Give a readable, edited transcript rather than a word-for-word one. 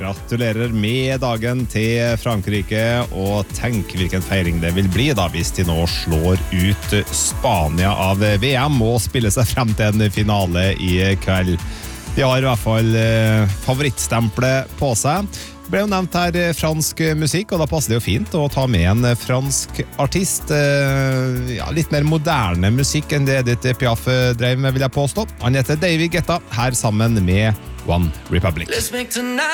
gratulerer med dagen til Frankrike, og tenk hvilken feiring det vil bli da hvis de nå slår ut Spania av VM og spiller seg frem til en finale i kveld. De har i hvert fall favorittstempelet på seg. Det ble jo nevnt her fransk musikk, og da passer det jo fint å ta med en fransk artist. Litt mer moderne musikk enn det Edith Piaf drev med, vil jeg påstå. Han heter David Guetta, her sammen med One Republic.